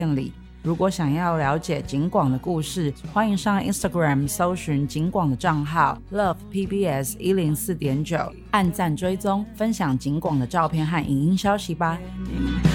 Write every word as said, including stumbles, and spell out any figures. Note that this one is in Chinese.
里。如果想要了解警广的故事，欢迎上 Instagram 搜寻警广的账号 Love P B S 一零四点九，按赞追踪，分享警广的照片和影音消息吧。